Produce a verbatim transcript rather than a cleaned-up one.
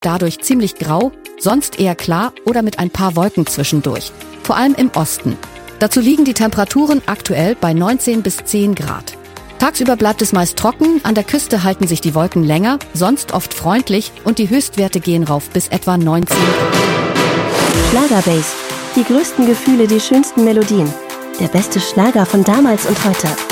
dadurch ziemlich grau, sonst eher klar oder mit ein paar Wolken zwischendurch. Vor allem im Osten. Dazu liegen die Temperaturen aktuell bei neunzehn bis zehn Grad. Tagsüber bleibt es meist trocken, an der Küste halten sich die Wolken länger, sonst oft freundlich und die Höchstwerte gehen rauf bis etwa neunzehn Grad. Schlagerbase. Die größten Gefühle, die schönsten Melodien. Der beste Schlager von damals und heute.